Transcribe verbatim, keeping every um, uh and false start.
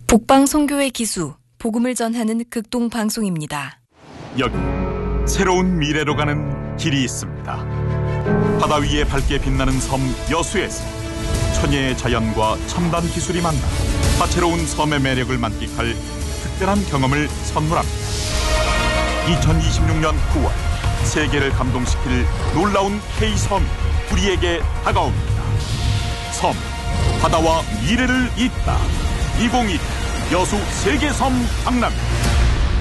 복방송교회 기수, 복음을 전하는 극동 방송입니다. 여기 새로운 미래로 가는 길이 있습니다. 바다 위에 밝게 빛나는 섬 여수에서 천혜의 자연과 첨단 기술이 만나 다채로운 섬의 매력을 만끽할 특별한 경험을 선물합니다. 이천이십육 년 구월 세계를 감동시킬 놀라운 K섬이 우리에게 다가옵니다. 섬, 바다와 미래를 잇다. 이천이십 여수 세계섬 박람회.